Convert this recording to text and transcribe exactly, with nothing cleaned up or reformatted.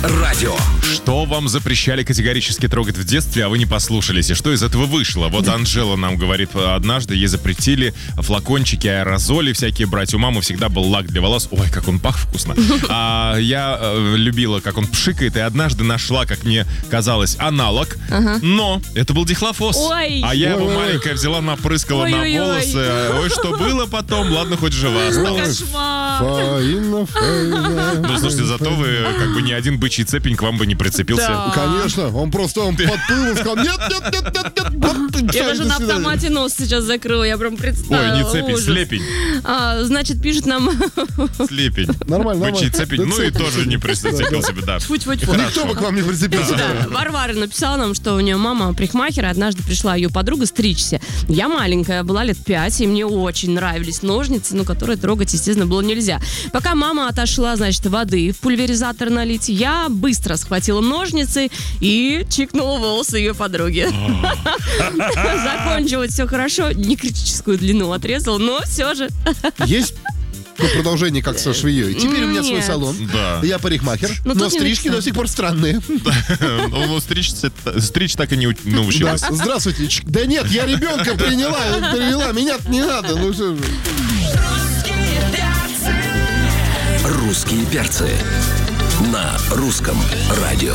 радио. Что вам запрещали категорически трогать в детстве, а вы не послушались? И что из этого вышло? Вот Анжела нам говорит, однажды ей запретили флакончики, аэрозоли всякие брать. У мамы всегда был лак для волос. Ой, как он пах вкусно. А я э, любила, как он пшикает, и однажды нашла, как мне казалось, аналог. Ага. Но это был дихлофос. Ой. А я его маленькая взяла, напрыскала Ой-ой-ой. на волосы. Ой, что было потом? Ладно, хоть жива осталась. Кошмар. Фаина, Фаина. Ну, слушайте, зато вы как бы ни один бычий цепень к вам бы не прицепился. Да. Конечно, он просто он подплыл и сказал, нет, нет, нет, нет, нет. Я даже на автомате нос сейчас закрыла, я прям представила. Ой, не цепень, Ужас. слепень. А, значит, пишет нам... Слепень. Нормально, Бычий нормально. цепень, Да ну и цепень, тоже цепень. не прицепил себе, да. Тьфу-тьфу-тьфу. Никто бы к вам не прицепился. Да, Варвара написала нам, что у нее мама парикмахер, и однажды пришла ее подруга стричься. Я маленькая, была лет пять, и мне очень нравились ножницы, ну, которые трогать, естественно, было нельзя. Пока мама отошла, значит, воды в пульверизатор налить, я быстро схватила ножницы и чикнула волосы ее подруги. Закончилось все хорошо, не критическую длину отрезал, но все же. Есть ну, продолжение, как со швеей. Теперь у меня свой Нет. салон. Да. Я парикмахер, Но но тут не стрижки написано. до сих пор странные. Ну, стричь, стричь так и не у- Да, научилась. здравствуйте. Ч- Да нет, я ребенка приняла, привела, меня-то не надо. Ну что же. Русские перцы на русском радио.